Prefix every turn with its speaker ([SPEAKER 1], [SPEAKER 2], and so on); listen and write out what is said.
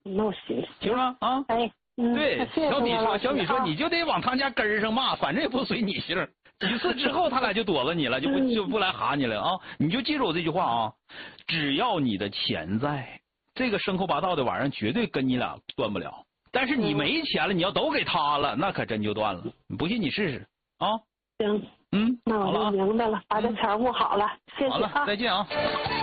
[SPEAKER 1] 那我行，
[SPEAKER 2] 行吗？啊，
[SPEAKER 1] 哎，
[SPEAKER 2] 对，
[SPEAKER 1] 谢谢
[SPEAKER 2] 小米说，
[SPEAKER 1] 老师
[SPEAKER 2] 小米说
[SPEAKER 1] 啊
[SPEAKER 2] 你就得往他家根儿上骂，反正也不随你姓。几次之后，他俩就躲了你了，就不来哈你了啊！你就记住我这句话啊，只要你的钱在，这个生抠八道的玩意儿绝对跟你俩断不了。但是你没钱了，你要都给他了，那可真就断了。你不信你试试啊！
[SPEAKER 1] 行，
[SPEAKER 2] 嗯，
[SPEAKER 1] 那我就
[SPEAKER 2] 好了啊，
[SPEAKER 1] 明白了，把这钱捂好了，谢
[SPEAKER 2] 好了，
[SPEAKER 1] 谢啊。
[SPEAKER 2] 再见啊。